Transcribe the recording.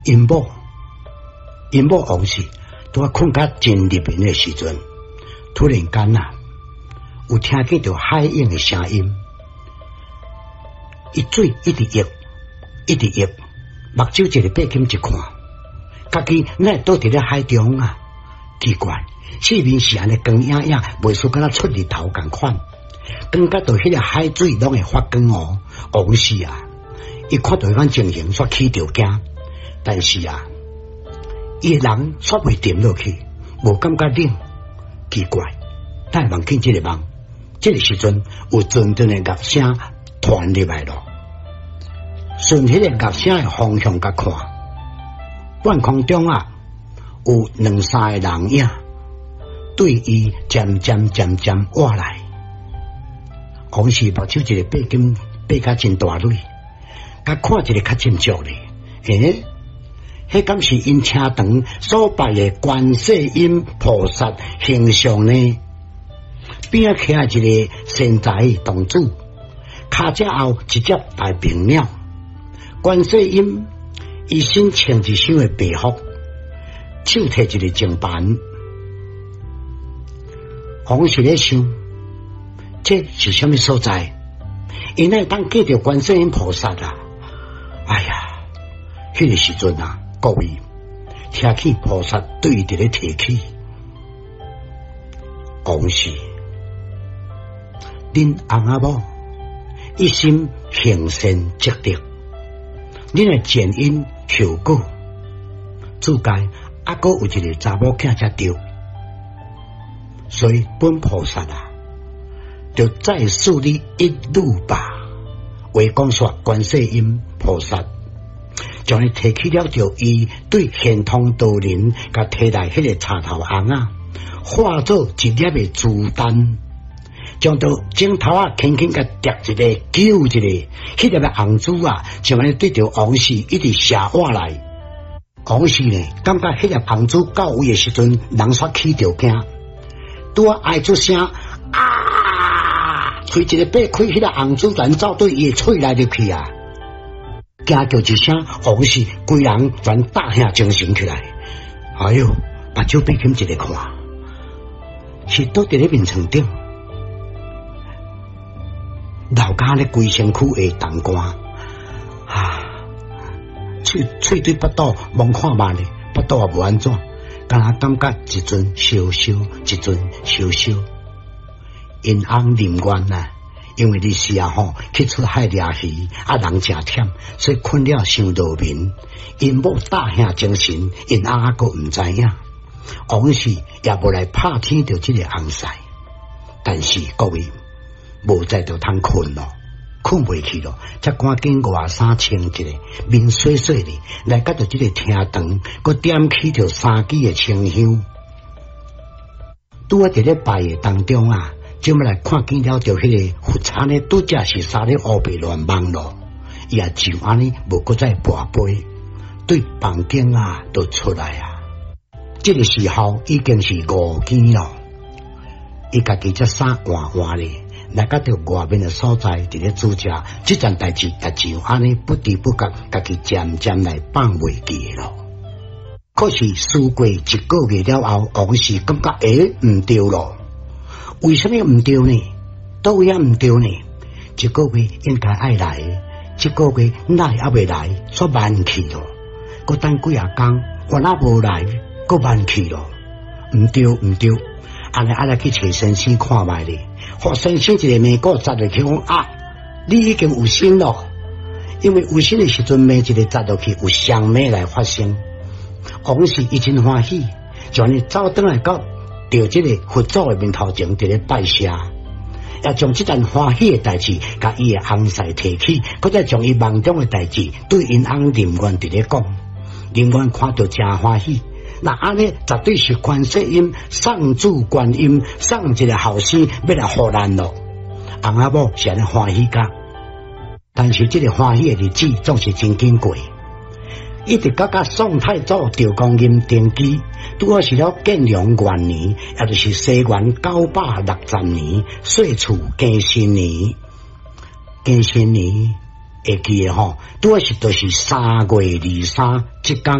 因某王氏拄啊困到真入眠的时阵，突然间啊，有听见到海涌的声音，伊水一直溢，目睭一个爬起一看，家己哪会倒伫咧海中啊？奇怪，四面是安尼光影影，袂输敢若出日头共款，光甲到迄个海水拢会发光哦。王氏啊，伊看到迄款情形，煞起着惊，但是啊，伊个人煞袂沉落去，无感觉冷，奇怪，但梦见这个梦，这个时阵有阵阵的乐声传入来咯。顺迄个乐声的方向甲看，半空中啊有两三个人影对伊渐渐挖来。王氏目睭一个爬甲真大蕊，甲看一个较清楚咧。迄敢是因车堂所拜的观世音菩萨形象呢？边仔徛一个仙财童子，骹只后一只大平鸟。观世音伊身穿一身的白服，手提一个净盘。王氏咧想，这是什么所在？因哪当见到观世音菩萨啊？哎呀，迄个时阵啊，各位听见菩萨对伊伫咧提起，王氏，恁翁仔某一心行善积德，恁的前因后果，自家还阁有一个查某囝才对，所以本菩萨啊，就再树立一路吧，为讲说观世音菩萨，将伊提起了，就伊对现通道人，甲摕来迄个插头红啊，化作一粒的珠丹，将到镜头啊轻轻甲夹一个，揪一个，迄粒的红珠啊，就安尼对着王氏一直射挖来。王氏呢，感觉迄粒红珠到位的时阵，人煞起着惊，拄啊嗌出声啊，喙一个掰开，迄粒红珠全走对伊的喙内入去啊！惊叫一声，王氏规人全大下精神起来。哎呦，目睭闭起一个看，是倒伫咧面床顶，老家咧规身躯会动汗啊，喙对腹肚望看慢咧，腹肚也无安怎，敢若感觉一阵烧烧，一阵烧烧。因翁宁愿啊，因为日时啊去出海掠鱼，人真忝，所以困了伤落眠。因某大下精神，因翁还阁毋知影。王氏也无来拍天着这个红婿，但是各位无再就通困咯，困袂去咯，才赶紧外衫穿一个，面洗洗的来到着这个厅堂，佮点起着3支的清香。拄啊伫咧拜的当中啊，就来看见了着迄个佛产呢，拄则是杀咧乌白乱忙咯，伊也就安尼无搁再跋杯，对房间啊都出来啊。这个时候已经是5更咯，伊家己只衫换换咧，来到着外面的所在，伫咧煮食，这件代志也就安尼不知不觉，家己渐渐来放袂记咯。可是事过1个月了后，王氏感觉唔对咯，为什么唔对呢？倒位也唔对呢？1个月应该爱来，1个月哪也未来，煞慢去咯。佮等几啊天，我哪无来？搁慢去咯，唔对，安尼来去找先生看卖咧。互先生一个眉骨砸落去讲啊，你已经有心咯。因为有心的时阵，眉一个砸落去，有双眉来发生。王氏已经欢喜，就安尼走转来到着这个佛祖的面头前，伫咧拜谢，也将这件欢喜的代志，甲伊的翁婿提起，搁再将伊梦中的代志对因翁林元伫咧讲，林元看到真欢喜。那安尼绝对是观世音上主观音上一个后生要来护咱咯。翁仔某是安尼欢喜甲，但是这个欢喜的日子总是真紧过，一直到宋太祖赵光阴登基，拄好是了建隆元年，也就是西元960年，岁次庚申年。庚申年会记诶吼，拄是3月23这天。